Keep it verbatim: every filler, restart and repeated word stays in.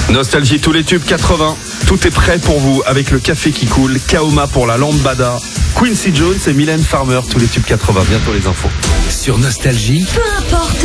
Nostalgie, tous les tubes quatre-vingts. Tout est prêt pour vous avec le café qui coule. Kaoma pour la lambada. Quincy Jones et Mylène Farmer, tous les tubes quatre-vingts. Bientôt les infos. Sur Nostalgie, peu importe